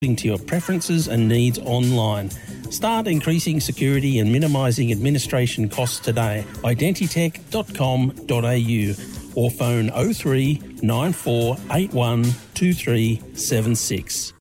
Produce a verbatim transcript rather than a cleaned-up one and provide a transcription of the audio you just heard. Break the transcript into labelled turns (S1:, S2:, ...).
S1: to your preferences and needs online. Start increasing security and minimising administration costs today. identitech dot com dot a u or phone oh three nine four eight one two three seven six.